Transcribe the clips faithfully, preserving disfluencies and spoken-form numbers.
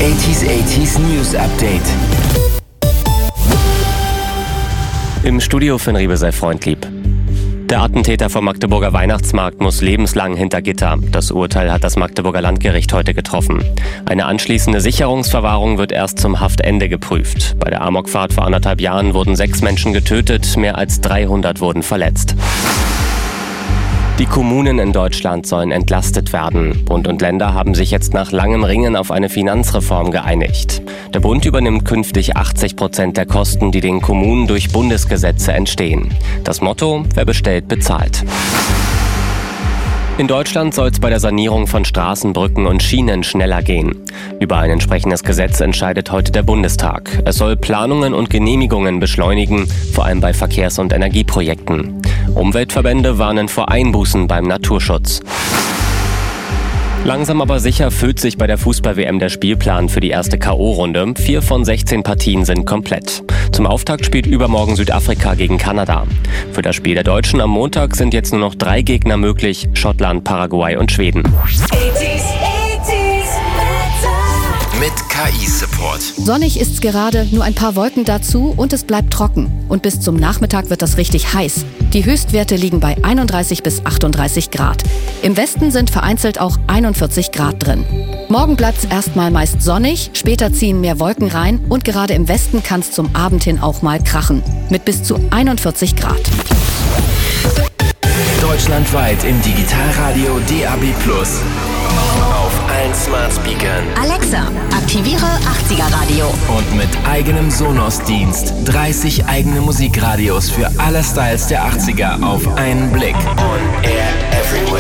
achtziger achtziger News Update. Im Studio Finn Riebe, sei Freund lieb. Der Attentäter vom Magdeburger Weihnachtsmarkt muss lebenslang hinter Gitter. Das Urteil hat das Magdeburger Landgericht heute getroffen. Eine anschließende Sicherungsverwahrung wird erst zum Haftende geprüft. Bei der Amokfahrt vor anderthalb Jahren wurden sechs Menschen getötet, mehr als dreihundert wurden verletzt. Die Kommunen in Deutschland sollen entlastet werden. Bund und Länder haben sich jetzt nach langem Ringen auf eine Finanzreform geeinigt. Der Bund übernimmt künftig achtzig Prozent der Kosten, die den Kommunen durch Bundesgesetze entstehen. Das Motto: Wer bestellt, bezahlt. In Deutschland soll es bei der Sanierung von Straßen, Brücken und Schienen schneller gehen. Über ein entsprechendes Gesetz entscheidet heute der Bundestag. Es soll Planungen und Genehmigungen beschleunigen, vor allem bei Verkehrs- und Energieprojekten. Umweltverbände warnen vor Einbußen beim Naturschutz. Langsam aber sicher füllt sich bei der Fußball-W M der Spielplan für die erste K O-Runde. Vier von sechzehn Partien sind komplett. Zum Auftakt spielt übermorgen Südafrika gegen Kanada. Für das Spiel der Deutschen am Montag sind jetzt nur noch drei Gegner möglich: Schottland, Paraguay und Schweden. Mit K I-Support. Sonnig ist's gerade, nur ein paar Wolken dazu und es bleibt trocken. Und bis zum Nachmittag wird das richtig heiß. Die Höchstwerte liegen bei einunddreißig bis achtunddreißig Grad. Im Westen sind vereinzelt auch einundvierzig Grad drin. Morgen bleibt's erstmal meist sonnig, später ziehen mehr Wolken rein und gerade im Westen kann's zum Abend hin auch mal krachen. Mit bis zu einundvierzig Grad. Deutschlandweit im Digitalradio D A B plus. Auf allen Smart Speakern. Alexa, aktiviere achtziger Radio. Und mit eigenem Sonos-Dienst. dreißig eigene Musikradios für alle Styles der achtziger auf einen Blick. On air everywhere.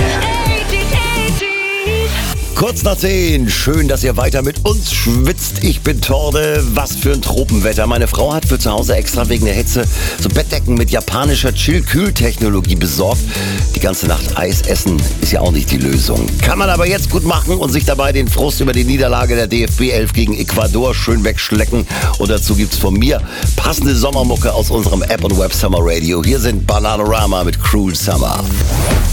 Kurz nach zehn, schön, dass ihr weiter mit uns schwitzt. Ich bin Torde, was für ein Tropenwetter. Meine Frau hat für zu Hause extra wegen der Hitze so Bettdecken mit japanischer Chill-Kühl-Technologie besorgt. Die ganze Nacht Eis essen ist ja auch nicht die Lösung. Kann man aber jetzt gut machen und sich dabei den Frust über die Niederlage der D F B elf gegen Ecuador schön wegschlecken. Und dazu gibt's von mir passende Sommermucke aus unserem App und Web Summer Radio. Hier sind Bananarama mit Cruel Summer.